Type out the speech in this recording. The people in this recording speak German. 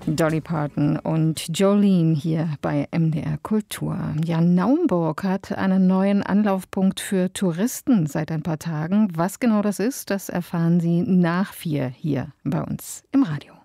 Dolly Parton und Jolene hier bei MDR Kultur. Ja, Naumburg hat einen neuen Anlaufpunkt für Touristen seit ein paar Tagen. Was genau das ist, das erfahren Sie nach 4 hier bei uns im Radio.